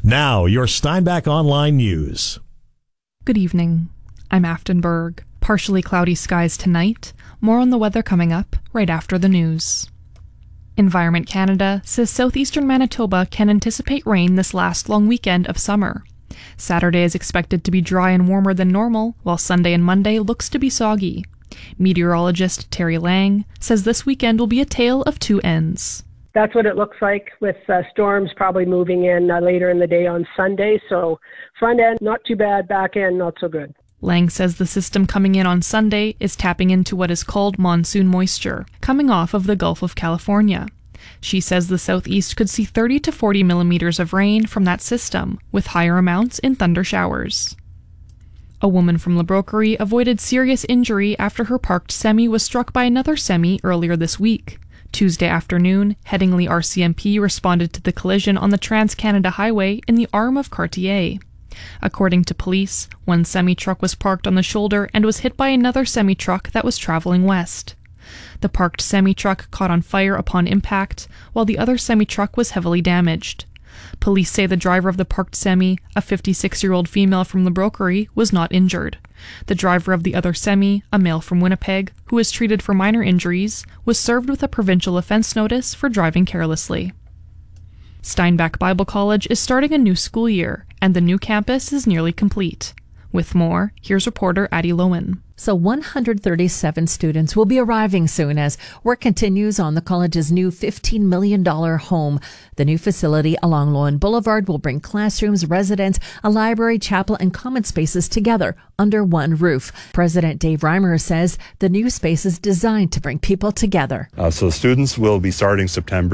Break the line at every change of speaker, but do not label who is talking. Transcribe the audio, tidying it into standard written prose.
Now, your Steinbach Online News.
Good evening. I'm Afton Berg. Partially cloudy skies tonight. More on the weather coming up right after the news. Environment Canada says southeastern Manitoba can anticipate rain this last long weekend of summer. Saturday is expected to be dry and warmer than normal, while Sunday and Monday looks to be soggy. Meteorologist Terry Lang says this weekend will be a tale of two ends.
That's what it looks like, with storms probably moving in later in the day on Sunday. So front end, not too bad. Back end, not so good.
Lang says the system coming in on Sunday is tapping into what is called monsoon moisture, coming off of the Gulf of California. She says the southeast could see 30 to 40 millimeters of rain from that system, with higher amounts in thunder showers. A woman from La Broquerie avoided serious injury after her parked semi was struck by another semi earlier this week. Tuesday afternoon, Headingley RCMP responded to the collision on the Trans-Canada Highway in the arm of Cartier. According to police, one semi-truck was parked on the shoulder and was hit by another semi-truck that was traveling west. The parked semi-truck caught on fire upon impact, while the other semi-truck was heavily damaged. Police say the driver of the parked semi, a 56-year-old female from La Broquerie, was not injured. The driver of the other semi, a male from Winnipeg, who was treated for minor injuries, was served with a provincial offense notice for driving carelessly. Steinbach Bible College is starting a new school year, and the new campus is nearly complete. With more, here's reporter Addie Lowen.
So 137 students will be arriving soon as work continues on the college's new $15 million home. The new facility along Lowen Boulevard will bring classrooms, residents, a library, chapel, and common spaces together under one roof. President Dave Reimer says the new space is designed to bring people together.
So students will be starting September